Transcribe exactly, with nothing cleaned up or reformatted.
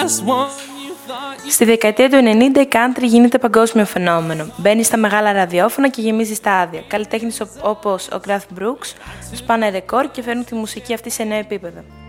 Στη δεκαετία του ενενήντα η country γίνεται παγκόσμιο φαινόμενο. Μπαίνει στα μεγάλα ραδιόφωνα και γεμίζει στάδια. Καλλιτέχνες όπως ο Garth Brooks σπάνε ρεκόρ και φέρνουν τη μουσική αυτή σε νέο επίπεδο.